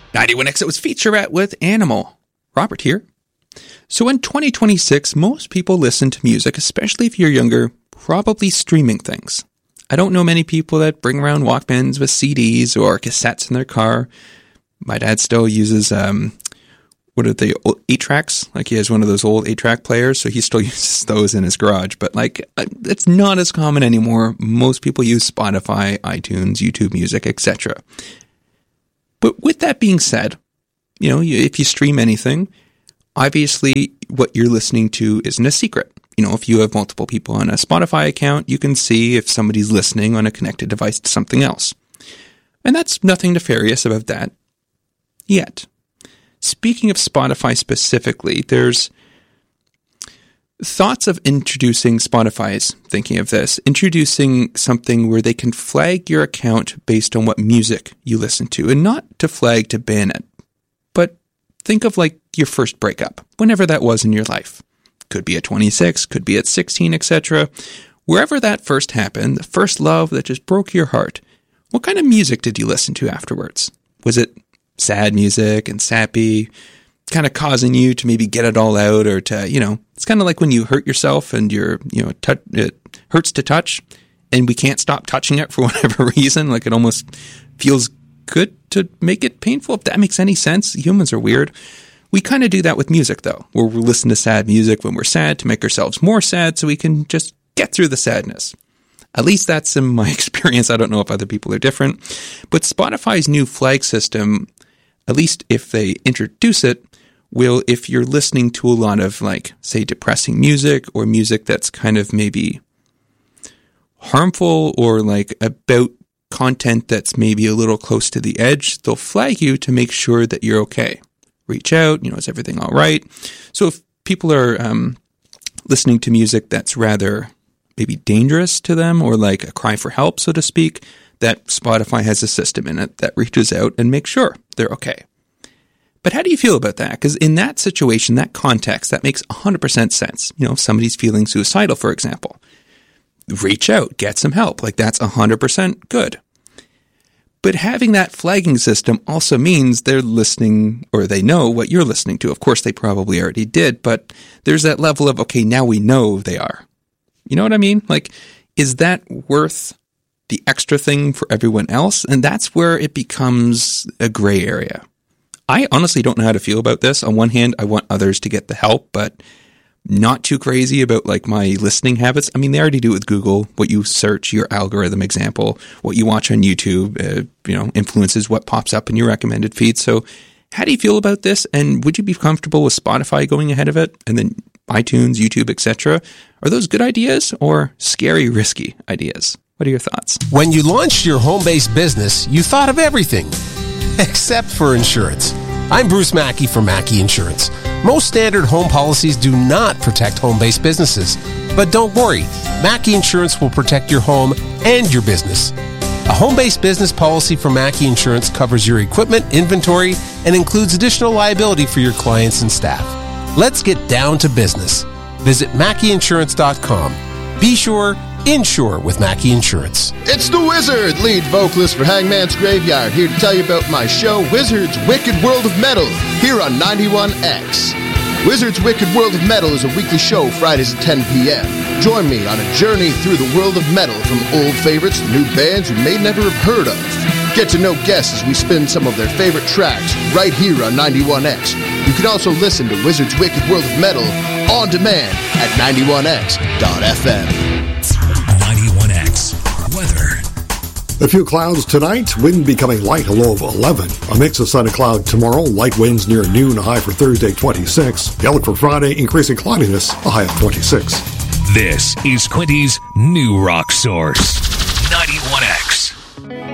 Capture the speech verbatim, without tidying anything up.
ninety-one X, it was Featurette with Animal. Robert here. So in twenty twenty-six, most people listen to music, especially if you're younger, probably streaming things. I don't know many people that bring around Walkmans with C Ds or cassettes in their car. My dad still uses, um, what are they, eight tracks? Like he has one of those old eight track players, so he still uses those in his garage. But like, it's not as common anymore. Most people use Spotify, iTunes, YouTube Music, et cetera. But with that being said, you know, if you stream anything, obviously what you're listening to isn't a secret. You know, if you have multiple people on a Spotify account, you can see if somebody's listening on a connected device to something else. And that's nothing nefarious about that yet. Speaking of Spotify specifically, there's thoughts of introducing, Spotify's thinking of this, introducing something where they can flag your account based on what music you listen to, and not to flag to ban it, but think of like your first breakup, whenever that was in your life. Could be at twenty-six, could be at sixteen, et cetera. Wherever that first happened, the first love that just broke your heart, what kind of music did you listen to afterwards? Was it sad music and sappy, kind of causing you to maybe get it all out, or to, you know, it's kind of like when you hurt yourself and you're, you know, t- it hurts to touch and we can't stop touching it for whatever reason. Like it almost feels good to make it painful. If that makes any sense. Humans are weird. We kind of do that with music though, where we listen to sad music when we're sad to make ourselves more sad so we can just get through the sadness. At least that's in my experience. I don't know if other people are different, but Spotify's new flag system, at least if they introduce it, will, if you're listening to a lot of, like, say, depressing music or music that's kind of maybe harmful or, like, about content that's maybe a little close to the edge, they'll flag you to make sure that you're okay. Reach out, you know, is everything all right? So if people are um, listening to music that's rather maybe dangerous to them or like a cry for help, so to speak, that Spotify has a system in it that reaches out and makes sure they're okay. But how do you feel about that? Because in that situation, that context, that makes one hundred percent sense. You know, if somebody's feeling suicidal, for example, reach out, get some help. Like that's one hundred percent good. But having that flagging system also means they're listening, or they know what you're listening to. Of course, they probably already did, but there's that level of, okay, now we know they are. You know what I mean? Like, is that worth the extra thing for everyone else? And that's where it becomes a gray area. I honestly don't know how to feel about this. On one hand, I want others to get the help, but not too crazy about like my listening habits. I mean, they already do it with Google. What you search, your algorithm example, what you watch on YouTube, uh, you know, influences what pops up in your recommended feed. So how do you feel about this? And would you be comfortable with Spotify going ahead of it? And then iTunes, YouTube, et cetera. Are those good ideas or scary, risky ideas? What are your thoughts? When you launched your home-based business, you thought of everything except for insurance. I'm Bruce Mackey from Mackey Insurance. Most standard home policies do not protect home-based businesses. But don't worry, Mackey Insurance will protect your home and your business. A home-based business policy from Mackey Insurance covers your equipment, inventory, and includes additional liability for your clients and staff. Let's get down to business. Visit Mackey Insurance dot com. Be sure, insure with Mackey Insurance. It's the Wizard, lead vocalist for Hangman's Graveyard, here to tell you about my show, Wizard's Wicked World of Metal, here on ninety-one X. Wizard's Wicked World of Metal is a weekly show, Fridays at ten p.m. Join me on a journey through the world of metal, from old favorites to new bands you may never have heard of. Get to know guests as we spin some of their favorite tracks right here on ninety-one X. You can also listen to Wizard's Wicked World of Metal on demand at ninety-one x dot f m. ninety-one X weather. A few clouds tonight, wind becoming light, a low of eleven. A mix of sun and cloud tomorrow, light winds near noon, a high for Thursday, twenty-six. The outlook for Friday, increasing cloudiness, a high of twenty-six. This is Quinty's new rock source, ninety-one X.